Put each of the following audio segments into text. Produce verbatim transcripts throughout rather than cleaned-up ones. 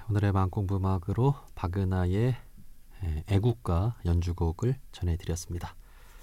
오늘의 마음공부 음악으로 박은하의 애국가 연주곡을 전해드렸습니다.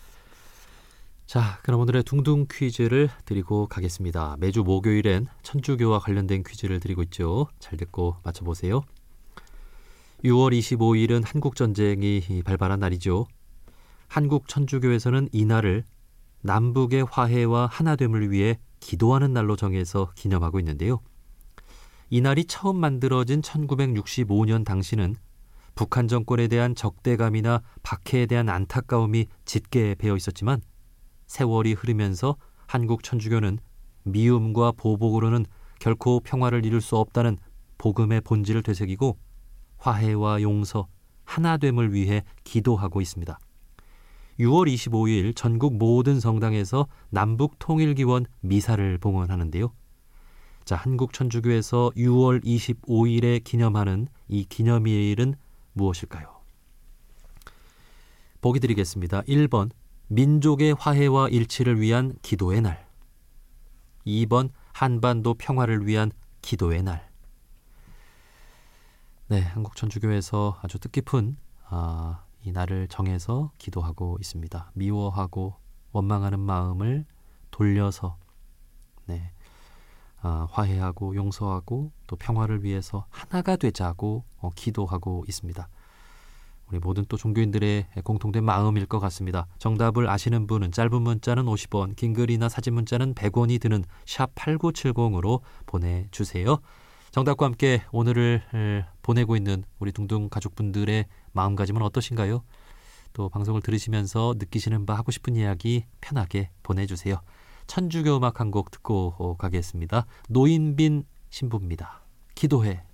자, 그럼 오늘의 둥둥 퀴즈를 드리고 가겠습니다. 매주 목요일엔 천주교와 관련된 퀴즈를 드리고 있죠. 잘 듣고 맞춰보세요. 유월 이십오일은 한국전쟁이 발발한 날이죠. 한국 천주교에서는 이 날을 남북의 화해와 하나됨을 위해 기도하는 날로 정해서 기념하고 있는데요. 이 날이 처음 만들어진 천구백육십오년 당시는 북한 정권에 대한 적대감이나 박해에 대한 안타까움이 짙게 배어 있었지만 세월이 흐르면서 한국 천주교는 미움과 보복으로는 결코 평화를 이룰 수 없다는 복음의 본질을 되새기고 화해와 용서, 하나됨을 위해 기도하고 있습니다. 유월 이십오일 전국 모든 성당에서 남북통일기원 미사를 봉헌하는데요. 자, 한국 천주교에서 유월 이십오일에 기념하는 이 기념일은 무엇일까요? 보기 드리겠습니다. 일 번 민족의 화해와 일치를 위한 기도의 날, 이 번 한반도 평화를 위한 기도의 날. 네, 한국 천주교에서 아주 뜻깊은 아, 이 날을 정해서 기도하고 있습니다. 미워하고 원망하는 마음을 돌려서 네, 아, 화해하고 용서하고 또 평화를 위해서 하나가 되자고 어, 기도하고 있습니다. 우리 모든 또 종교인들의 공통된 마음일 것 같습니다. 정답을 아시는 분은 짧은 문자는 오십 원, 긴 글이나 사진 문자는 백 원이 드는 샵 팔구칠공으로 보내주세요. 정답과 함께 오늘을 보내고 있는 우리 둥둥 가족분들의 마음가짐은 어떠신가요? 또 방송을 들으시면서 느끼시는 바, 하고 싶은 이야기 편하게 보내주세요. 천주교 음악 한 곡 듣고 가겠습니다. 노인빈 신부입니다. 기도해.